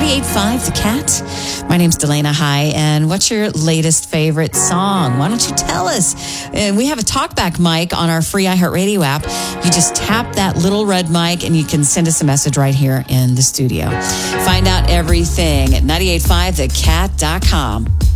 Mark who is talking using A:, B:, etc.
A: 98.5 The Cat. My name's Delana High, and what's your latest favorite song? Why don't you tell us? We have a talkback mic on our free iHeartRadio app. You just tap that little red mic, and you can send us a message right here in the studio. Find out everything at 98.5thecat.com.